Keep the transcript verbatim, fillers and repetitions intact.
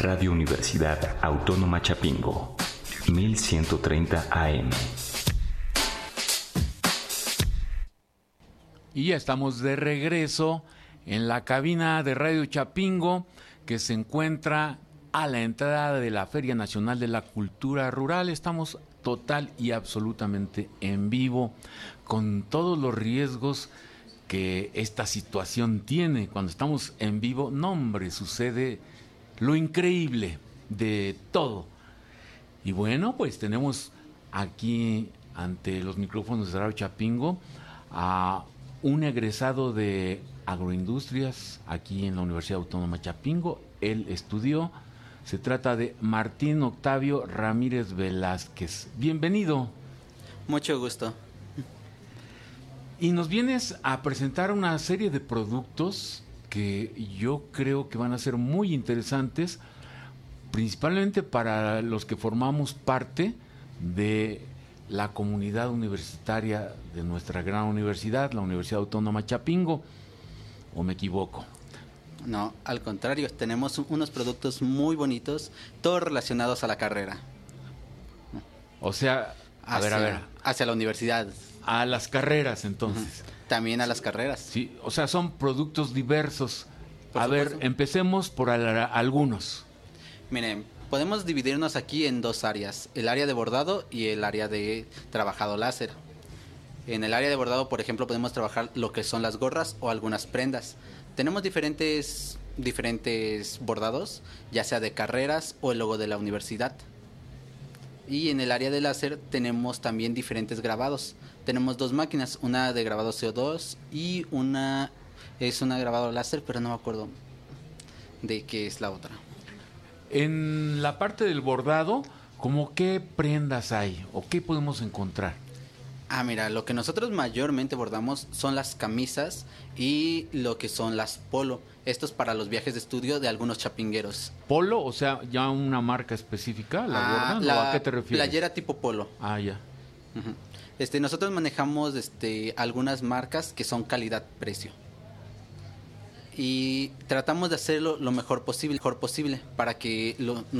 Radio Universidad Autónoma Chapingo, mil ciento treinta A M. Y ya estamos de regreso en la cabina de Radio Chapingo, que se encuentra a la entrada de la Feria Nacional de la Cultura Rural. Estamos total y absolutamente en vivo, con todos los riesgos que esta situación tiene. Cuando estamos en vivo, no hombre, sucede lo increíble de todo. Y bueno, pues tenemos aquí ante los micrófonos de Radio Chapingo a un egresado de agroindustrias aquí en la Universidad Autónoma Chapingo. Él estudió, se trata de Martín Octavio Ramírez Velázquez. Bienvenido. Mucho gusto. Y nos vienes a presentar una serie de productos que yo creo que van a ser muy interesantes, principalmente para los que formamos parte de la comunidad universitaria de nuestra gran universidad, la Universidad Autónoma Chapingo. ¿O me equivoco? No, al contrario, tenemos unos productos muy bonitos, todos relacionados a la carrera. O sea, a hacia, ver, a ver. Hacia la universidad. A las carreras, entonces. Uh-huh. También a las carreras. Sí, o sea, son productos diversos. Por a supuesto. ver, empecemos por al- algunos. Miren, podemos dividirnos aquí en dos áreas, el área de bordado y el área de trabajado láser. En el área de bordado, por ejemplo, podemos trabajar lo que son las gorras o algunas prendas. Tenemos diferentes, diferentes bordados, ya sea de carreras o el logo de la universidad. Y en el área de láser tenemos también diferentes grabados. Tenemos dos máquinas, una de grabado C O dos y una es una grabado láser, pero no me acuerdo de qué es la otra. En la parte del bordado, ¿cómo qué prendas hay o qué podemos encontrar? Ah, mira, lo que nosotros mayormente bordamos son las camisas y lo que son las polo. Esto es para los viajes de estudio de algunos chapingueros. ¿Polo? O sea, ya una marca específica, ¿la Ah, bordan? la ¿O a qué te refieres? playera tipo polo. Ah, ya. Uh-huh. Este, nosotros manejamos este, algunas marcas que son calidad-precio. Y tratamos de hacerlo lo mejor posible, mejor posible para que lo,